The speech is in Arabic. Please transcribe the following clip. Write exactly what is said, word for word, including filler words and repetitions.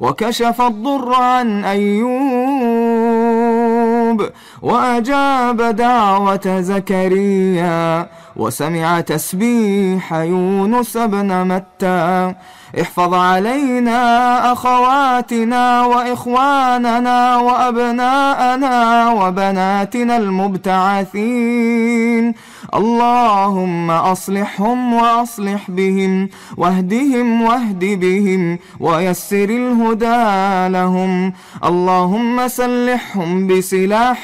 وكشف الضر عن أيوب وأجاب دعوة زكريا وسمع تسبيح يونس بن متى. احفظ علينا أخواتنا وإخواننا وأبناءنا وبناتنا المبتعثين، اللهم أصلحهم وأصلح بهم واهدهم واهد بهم ويسر الهدى لهم، اللهم سلحهم بسلاح